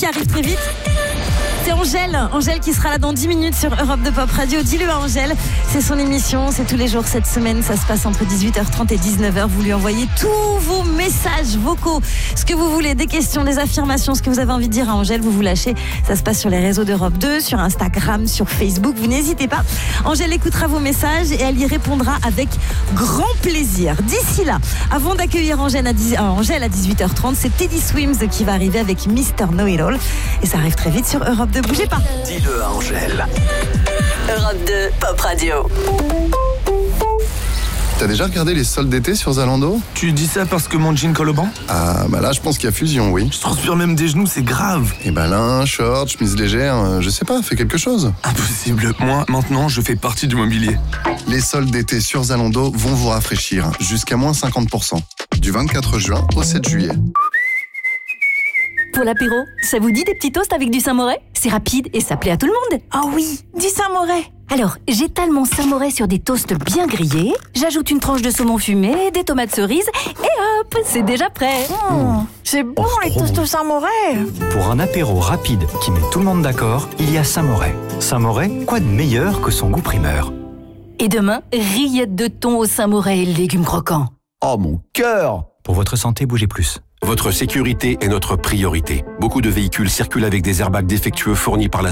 qui arrive très vite. C'est Angèle qui sera là dans 10 minutes sur Europe 2 Pop Radio. Dis-le à Angèle, c'est son émission, c'est tous les jours cette semaine, ça se passe entre 18h30 et 19h. Vous lui envoyez tous vos messages vocaux, ce que vous voulez, des questions, des affirmations, ce que vous avez envie de dire à Angèle, vous lâchez. Ça se passe sur les réseaux d'Europe 2, sur Instagram, sur Facebook, vous n'hésitez pas. Angèle écoutera vos messages et elle y répondra avec grand plaisir. D'ici là, avant d'accueillir Angèle à 18h30, c'est Teddy Swims qui va arriver avec Mr. Know It All. Et ça arrive très vite sur Europe 2. Bougez pas. Dis-le à Angèle. Europe 2 Pop Radio. T'as déjà regardé les soldes d'été sur Zalando? Tu dis ça parce que mon jean colle au banc? Ah, bah là, je pense qu'il y a fusion, oui. Je transpire même des genoux, c'est grave. Et bah là, short, chemise légère, je sais pas, fais quelque chose. Impossible. Moi, maintenant, je fais partie du mobilier. Les soldes d'été sur Zalando vont vous rafraîchir, jusqu'à moins 50%. Du 24 juin au 7 juillet. Pour l'apéro, ça vous dit des petits toasts avec du Saint-Moré? C'est rapide et ça plaît à tout le monde. Oh oui, du Saint-Moré. Alors, j'étale mon Saint-Moré sur des toasts bien grillés, j'ajoute une tranche de saumon fumé, des tomates cerises, et hop, c'est déjà prêt. C'est bon les toasts au Saint-Moré. Pour un apéro rapide qui met tout le monde d'accord, il y a Saint-Moré. Saint-Moré, quoi de meilleur que son goût primeur? Et demain, rillettes de thon au Saint-Moré et légumes croquants. Oh mon cœur! Pour votre santé, bougez plus. Votre sécurité est notre priorité. Beaucoup de véhicules circulent avec des airbags défectueux fournis par la